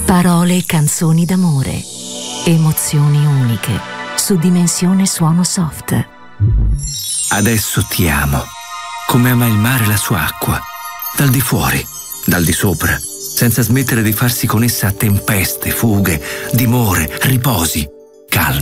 Parole e canzoni d'amore. Emozioni uniche. Su Dimensione Suono Soft. Adesso ti amo, come ama il mare la sua acqua, dal di fuori, dal di sopra, senza smettere di farsi con essa tempeste, fughe, dimore, riposi, calmi.